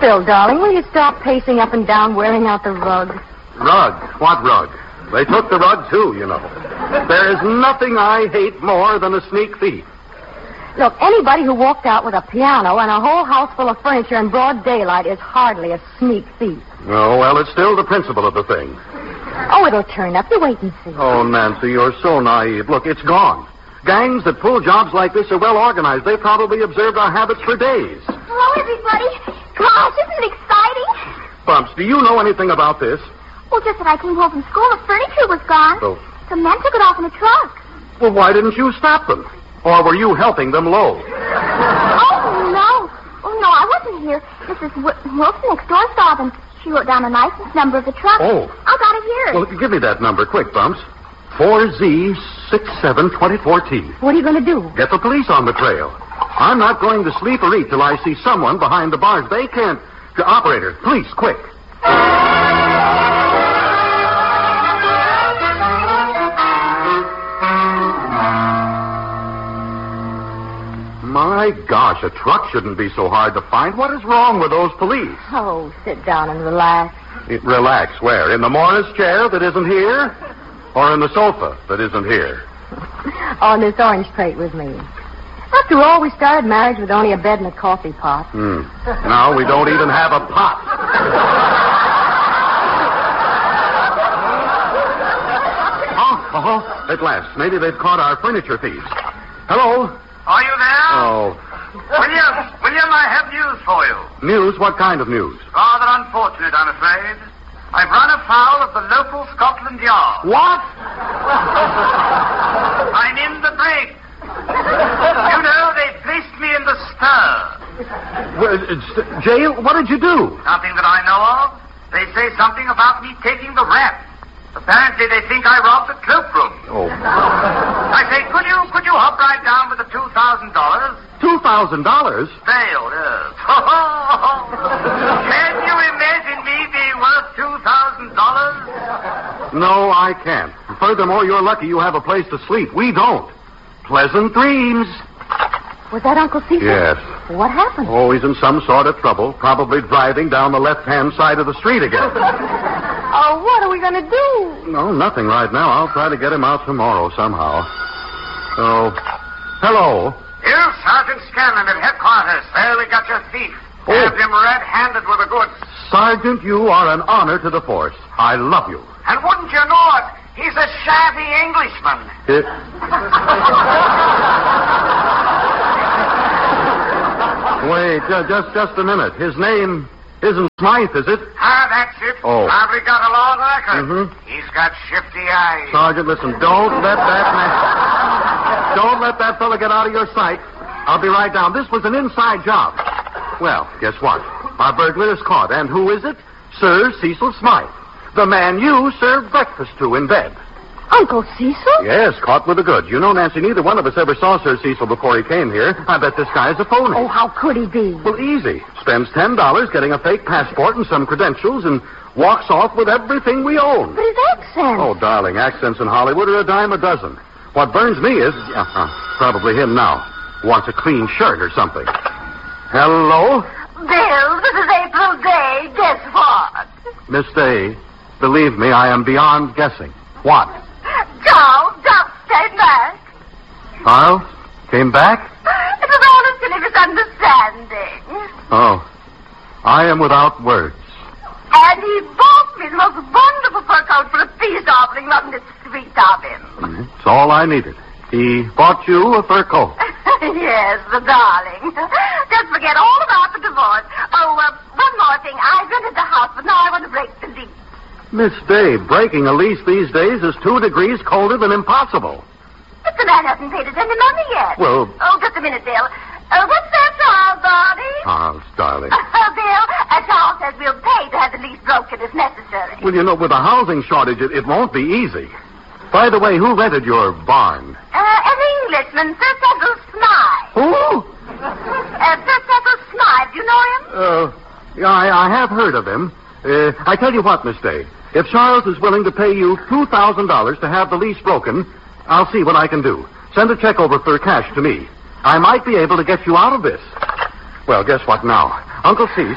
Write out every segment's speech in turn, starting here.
Phil, darling, will you stop pacing up and down wearing out the rug? Rug? What rug? They took the rug, too, you know. There is nothing I hate more than a sneak thief. Look, anybody who walked out with a piano and a whole house full of furniture in broad daylight is hardly a sneak thief. Oh, well, it's still the principle of the thing. Oh, it'll turn up. You wait and see. Oh, Nancy, you're so naive. Look, it's gone. Gangs that pull jobs like this are well organized. They probably observed our habits for days. Hello, everybody. Gosh, isn't it exciting? Bumps, do you know anything about this? Well, just that I came home from school, the furniture was gone. Oh. Some men took it off in a truck. Well, why didn't you stop them? Or were you helping them load? Oh, no. Oh, no, I wasn't here. Mrs. Wilson next door saw them. She wrote down a license number of the truck. Oh. I got it here. Well, give me that number quick, Bumps. 4Z6724T. What are you going to do? Get the police on the trail. I'm not going to sleep or eat till I see someone behind the bars. They can't... Operator, police, quick. My gosh, a truck shouldn't be so hard to find. What is wrong with those police? Oh, sit down and relax. Relax where? In the Morris chair that isn't here? Or in the sofa that isn't here? On this orange crate with me. After all, we started marriage with only a bed and a coffee pot. Now we don't even have a pot. Oh, at last. Maybe they've caught our furniture thieves. Hello? Are you there? Oh. William, I have news for you. News? What kind of news? Rather unfortunate, I'm afraid. I've run afoul of the local Scotland Yard. What? I'm in the brig. You know, they placed me in the stir. Jail? What did you do? Nothing that I know of. They say something about me taking the rap. Apparently they think I robbed the cloakroom. Oh. I say, could you hop right down with the $2,000? $2,000? Bail, yes. Can you imagine me being worth $2,000? No, I can't. Furthermore, you're lucky you have a place to sleep. We don't. Pleasant dreams. Was that Uncle Cecil? Yes. What happened? Oh, he's in some sort of trouble. Probably driving down the left-hand side of the street again. Oh, what are we going to do? No, nothing right now. I'll try to get him out tomorrow somehow. Oh, hello. You, Sergeant Scanlon at headquarters. There we got your thief. Oh. Have him red-handed with the goods. Sergeant, you are an honor to the force. I love you. And wouldn't you know it, he's a shabby Englishman. Wait, just a minute. His name isn't Smythe, is it? That's it. Oh. Probably got a long record. Mm-hmm. He's got shifty eyes. Sergeant, listen, don't let that fella get out of your sight. I'll be right down. This was an inside job. Well, guess what? Our burglar is caught. And who is it? Sir Cecil Smythe. The man you served breakfast to in bed. Uncle Cecil? Yes, caught with the goods. You know, Nancy, neither one of us ever saw Sir Cecil before he came here. I bet this guy is a phony. Oh, how could he be? Well, easy. Spends $10 getting a fake passport and some credentials and walks off with everything we own. But his accent. Oh, darling, accents in Hollywood are a dime a dozen. What burns me is... probably him now. Wants a clean shirt or something. Hello? Bill, this is April Day. Guess what? Miss Day, believe me, I am beyond guessing. What? Charles just came back. Charles? Came back? It was all a silly misunderstanding. Oh. I am without words. And he bought me the most wonderful fur coat for a peace offering on the street of him. It's all I needed. He bought you a fur coat. Yes, the darling. Just forget all about the divorce. Oh, one more thing. I rented the house, but now I want to break the lease. Miss Day, breaking a lease these days is 2 degrees colder than impossible. But the man hasn't paid us any money yet. Well... Oh, just a minute, Bill. What's that, Charles, darling? Charles, darling. Bill, Charles says we'll pay to have the lease broken if necessary. Well, you know, with a housing shortage, it won't be easy. By the way, who rented your barn? An Englishman, Sir Cecil Smythe. Who? Sir Cecil Smythe, do you know him? I have heard of him. I tell you what, Miss Day. If Charles is willing to pay you $2,000 to have the lease broken, I'll see what I can do. Send a check over for cash to me. I might be able to get you out of this. Well, guess what now? Uncle Cease,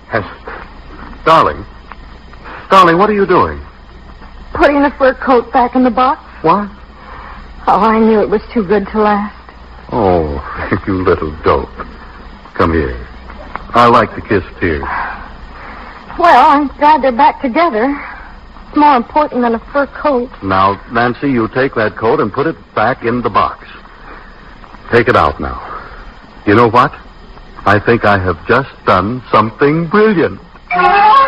Yes. Darling. Darling, what are you doing? Putting the fur coat back in the box. What? Oh, I knew it was too good to last. Oh, you little dope. Come here. I like to kiss tears. Well, I'm glad they're back together. It's more important than a fur coat. Now, Nancy, you take that coat and put it back in the box. Take it out now. You know what? I think I have just done something brilliant.